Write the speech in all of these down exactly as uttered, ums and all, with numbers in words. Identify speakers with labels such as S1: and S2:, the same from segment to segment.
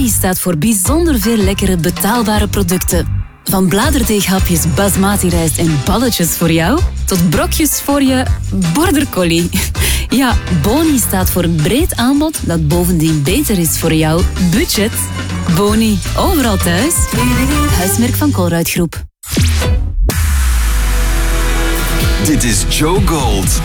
S1: Boni staat voor bijzonder veel lekkere betaalbare producten. Van bladerdeeghapjes basmati rijst en balletjes voor jou, tot brokjes voor je border collie. Ja, Boni staat voor een breed aanbod dat bovendien beter is voor jouw budget. Boni, overal thuis. Huismerk van Colruyt Groep.
S2: Dit is Joe Gold.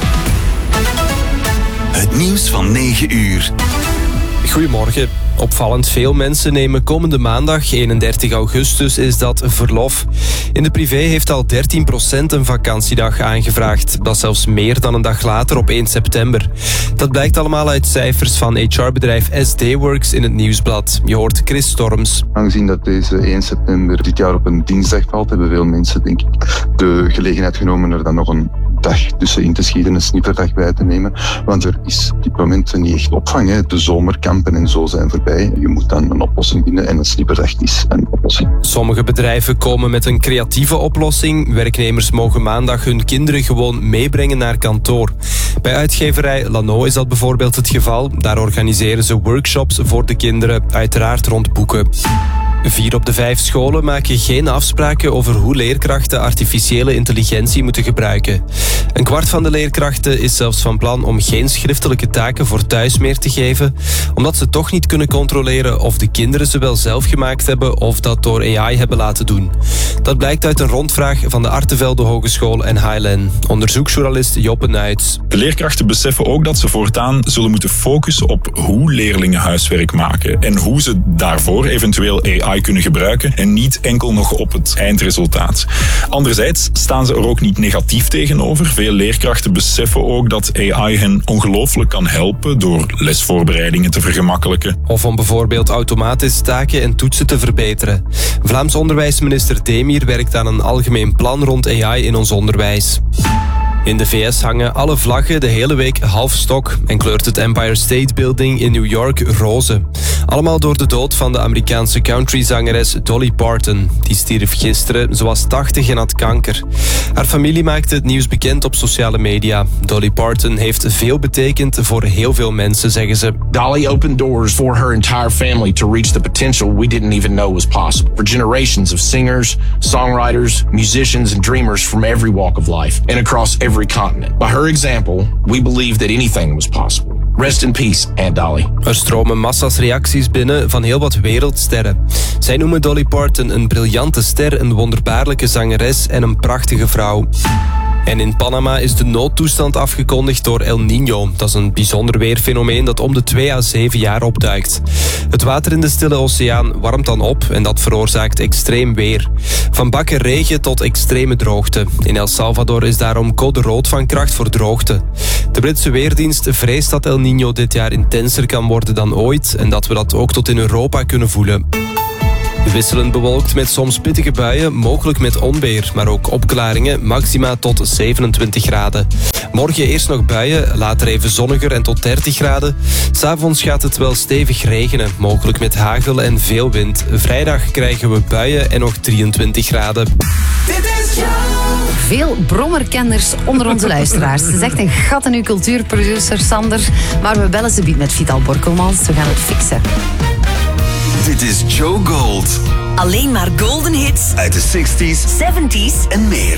S2: Het nieuws van negen uur.
S3: Goedemorgen. Opvallend veel mensen nemen komende maandag, eenendertig augustus, is dat verlof. In de privé heeft al dertien procent een vakantiedag aangevraagd. Dat is zelfs meer dan een dag later op één september. Dat blijkt allemaal uit cijfers van H R-bedrijf S D-Works in het Nieuwsblad. Je hoort Chris Storms.
S4: Aangezien dat deze één september dit jaar op een dinsdag valt, hebben veel mensen, denk ik, de gelegenheid genomen er dan nog een dag tussenin te schieten, een snipperdag bij te nemen. Want er is op dit moment niet echt opvang. Hè. De zomerkampen en zo zijn voorbij. Je moet dan een oplossing vinden en een snipperdag is een oplossing.
S3: Sommige bedrijven komen met een creatieve oplossing. Werknemers mogen maandag hun kinderen gewoon meebrengen naar kantoor. Bij uitgeverij Lano is dat bijvoorbeeld het geval. Daar organiseren ze workshops voor de kinderen, uiteraard rond boeken. Vier op de vijf scholen maken geen afspraken over hoe leerkrachten artificiële intelligentie moeten gebruiken. Een kwart van de leerkrachten is zelfs van plan om geen schriftelijke taken voor thuis meer te geven, omdat ze toch niet kunnen controleren of de kinderen ze wel zelf gemaakt hebben of dat door A I hebben laten doen. Dat blijkt uit een rondvraag van de Artevelde Hogeschool en Highland. Onderzoeksjournalist Joppe Nuits.
S5: De leerkrachten beseffen ook dat ze voortaan zullen moeten focussen op hoe leerlingen huiswerk maken en hoe ze daarvoor eventueel A I kunnen gebruiken en niet enkel nog op het eindresultaat. Anderzijds staan ze er ook niet negatief tegenover. Veel leerkrachten beseffen ook dat A I hen ongelooflijk kan helpen door lesvoorbereidingen te vergemakkelijken.
S3: Of om bijvoorbeeld automatisch taken en toetsen te verbeteren. Vlaams onderwijsminister Demir werkt aan een algemeen plan rond A I in ons onderwijs. In de V S hangen alle vlaggen de hele week half stok en kleurt het Empire State Building in New York roze. Allemaal door de dood van de Amerikaanse countryzangeres Dolly Parton. Die stierf gisteren, ze was tachtig en had kanker. Haar familie maakte het nieuws bekend op sociale media. Dolly Parton heeft veel betekend voor heel veel mensen, zeggen ze.
S6: Dolly opened doors for her entire family to reach the potential we didn't even know was possible. For generations of singers, songwriters, musicians and dreamers from every walk of life and across every continent. By her example, we believe that anything was possible. Rest in peace, Aunt Dolly.
S3: Er stromen massa's reacties binnen van heel wat wereldsterren. Zij noemen Dolly Parton een briljante ster, een wonderbaarlijke zangeres en een prachtige vrouw. En in Panama is de noodtoestand afgekondigd door El Niño. Dat is een bijzonder weerfenomeen dat om de twee à zeven jaar opduikt. Het water in de Stille Oceaan warmt dan op en dat veroorzaakt extreem weer. Van bakken regen tot extreme droogte. In El Salvador is daarom code rood van kracht voor droogte. De Britse Weerdienst vreest dat El Niño dit jaar intenser kan worden dan ooit en dat we dat ook tot in Europa kunnen voelen. Wisselend bewolkt met soms pittige buien, mogelijk met onweer, maar ook opklaringen, maxima tot zevenentwintig graden. Morgen eerst nog buien, later even zonniger en tot dertig graden. 'S Avonds gaat het wel stevig regenen, mogelijk met hagel en veel wind. Vrijdag krijgen we buien en nog drieëntwintig graden.
S7: Veel brommerkenners onder onze luisteraars. Het is echt een gat in uw cultuurproducer, Sander. Maar we bellen ze biedt met Vital Borkelmans. We gaan het fixen.
S2: Dit is Joe Gold.
S1: Alleen maar golden hits
S2: Uit de zestig's
S1: zeventig's
S2: en meer.